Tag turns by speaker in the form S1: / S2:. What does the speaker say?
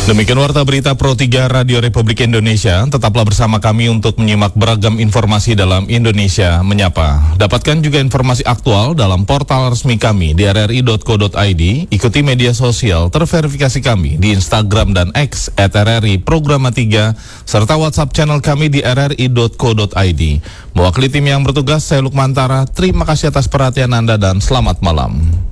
S1: Demikian warta berita Pro 3 Radio Republik Indonesia. Tetaplah bersama kami untuk menyimak beragam informasi dalam Indonesia Menyapa. Dapatkan juga informasi aktual dalam portal resmi kami di rri.co.id. Ikuti media sosial terverifikasi kami di Instagram dan X @RRI Programa 3 serta WhatsApp channel kami di rri.co.id. Mewakili tim yang bertugas, saya Lukmantara. Terima kasih atas perhatian Anda dan selamat malam.